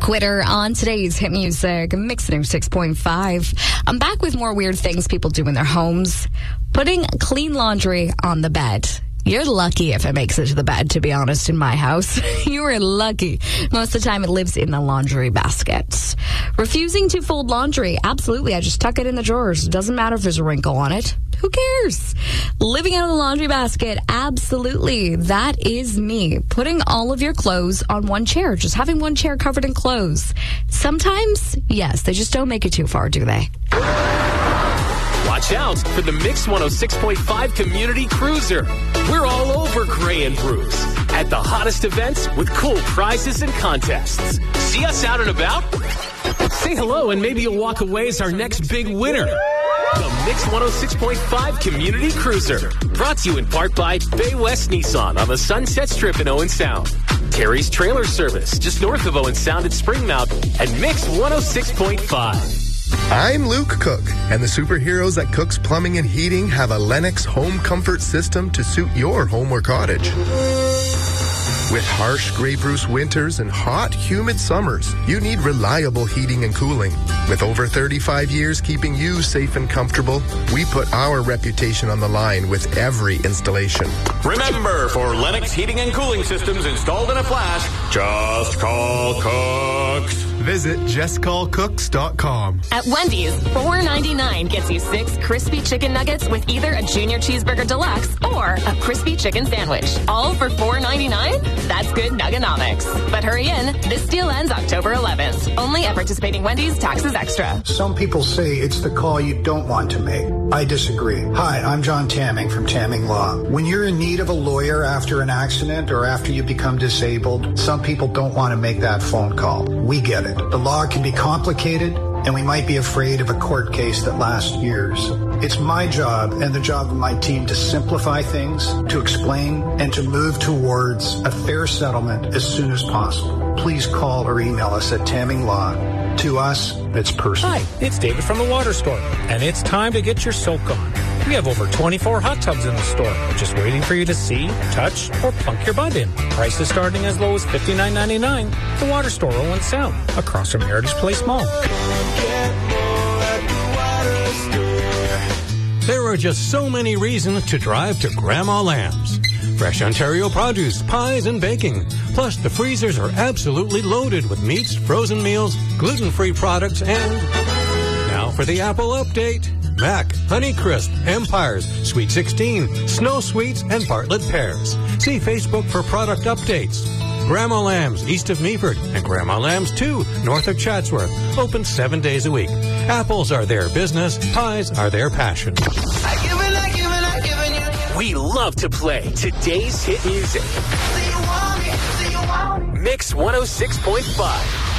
Quitter on today's hit music, Mixing 6.5. I'm back with more weird things people do in their homes. Putting clean laundry on the bed. You're lucky if it makes it to the bed, to be honest, in my house. You are lucky. Most of the time it lives in the laundry basket. Refusing to fold laundry. Absolutely. I just tuck it in the drawers. It doesn't matter if there's a wrinkle on it. Who cares? Living out of the laundry basket. Absolutely. That is me. Putting all of your clothes on one chair. Just having one chair covered in clothes. Sometimes, yes, they just don't make it too far, do they? Watch out for the Mix 106.5 Community Cruiser. We're all over Gray and Bruce at the hottest events with cool prizes and contests. See us out and about? Say hello and maybe you'll walk away as our next big winner. The Mix 106.5 Community Cruiser. Brought to you in part by Bay West Nissan on the Sunset Strip in Owen Sound. Terry's Trailer Service just north of Owen Sound at Springmount. And Mix 106.5. I'm Luke Cook, and the superheroes at Cook's Plumbing and Heating have a Lennox home comfort system to suit your home or cottage. With harsh Grey Bruce winters and hot, humid summers, you need reliable heating and cooling. With over 35 years keeping you safe and comfortable, we put our reputation on the line with every installation. Remember, for Lennox heating and cooling systems installed in a flash, just call Cooks. Visit justcallcooks.com. At Wendy's, $4.99 gets you 6 crispy chicken nuggets with either a Junior Cheeseburger Deluxe or a crispy chicken sandwich. All for $4.99? That's good nuggenomics. But hurry in. This deal ends October 11th. Only at participating Wendy's, taxes extra. Some people say it's the call you don't want to make. I disagree. Hi, I'm John Tamming from Tamming Law. When you're in need of a lawyer after an accident or after you become disabled, some people don't want to make that phone call. We get it. The law can be complicated, and we might be afraid of a court case that lasts years. It's my job and the job of my team to simplify things, to explain, and to move towards a fair settlement as soon as possible. Please call or email us at Tamming Law. To us, it's personal. Hi, it's David from the Water Store, and it's time to get your soak on. We have over 24 hot tubs in the store, just waiting for you to see, touch, or plunk your butt in. Prices starting as low as $59.99. The Water Store, Owen Sound, across from Heritage Place Mall. There are just so many reasons to drive to Grandma Lamb's. Fresh Ontario produce, pies, and baking. Plus, the freezers are absolutely loaded with meats, frozen meals, gluten-free products, and... Now for the Apple update. Mac, Honeycrisp, Empires, Sweet 16, Snow Sweets, and Bartlett Pears. See Facebook for product updates. Grandma Lamb's, east of Meaford, and Grandma Lamb's 2, north of Chatsworth. Open 7 days a week. Apples are their business. Pies are their passion. We love to play today's hit music. Mix 106.5.